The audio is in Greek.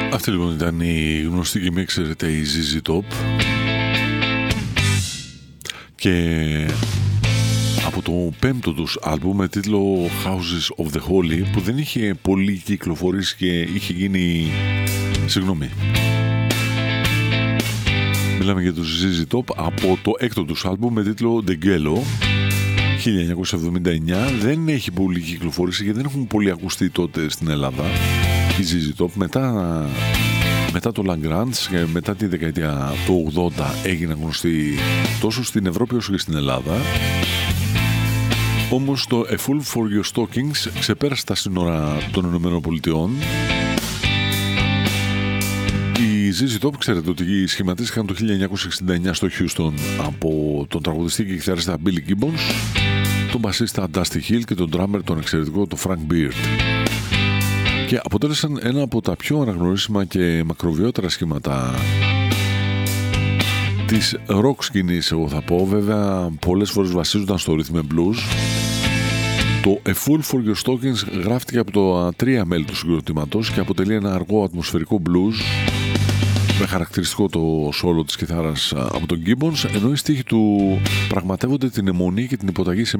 Αυτή λοιπόν ήταν η γνωστή και μη ξέρετε η ZZ Top, και από το πέμπτο τους άλμπουμ με τίτλο Houses of the Holy, που δεν είχε πολύ κυκλοφορήσει και είχε γίνει, συγγνώμη, μιλάμε για το ZZ Top, από το έκτο τους άλμπουμ με τίτλο The Gelo 1979. Δεν έχει πολύ κυκλοφορήσει γιατί δεν έχουν πολύ ακουστεί τότε στην Ελλάδα η ZZ Top. Μετά το Lagrange και μετά τη δεκαετία του 80 έγιναν γνωστοί τόσο στην Ευρώπη όσο και στην Ελλάδα. Όμως το A Fool for Your Stockings ξεπέρασε τα σύνορα των Ηνωμένων Πολιτειών. Οι ZZ Top, ξέρετε ότι σχηματίστηκαν το 1969 στο Houston από τον τραγουδιστή και κιθαρίστα Billy Gibbons, τον μπασίστα Dusty Hill και τον drummer τον εξαιρετικό τον Frank Beard, και αποτέλεσαν ένα από τα πιο αναγνωρίσιμα και μακροβιότερα σχήματα της rock σκηνής, εγώ θα πω. Βέβαια πολλές φορές βασίζονταν στο rhythm and blues. Το A Fool for Your Stockings γράφτηκε από τα τρία μέλη του συγκροτήματος και αποτελεί ένα αργό ατμοσφαιρικό blues με χαρακτηριστικό το σόλο της κιθάρας από τον Gibbons, ενώ οι στίχοι του πραγματεύονται την αιμονή και την υποταγή σε